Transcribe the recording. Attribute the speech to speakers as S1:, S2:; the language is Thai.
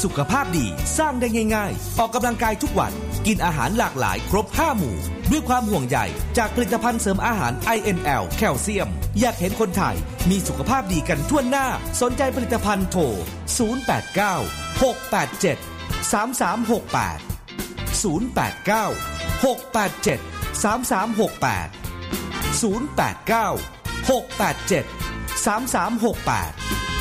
S1: สุขภาพดีสร้างได้ง่ายๆออกกำลังกายทุกวันกินอาหารหลากหลายครบ5หมู่ด้วยความห่วงใยจากผลิตภัณฑ์เสริมอาหาร INL แคลเซียมอยากเห็นคนไทยมีสุขภาพดีกันทั่วหน้าสนใจผลิตภัณฑ์โทร089 687 3368 089 687 3368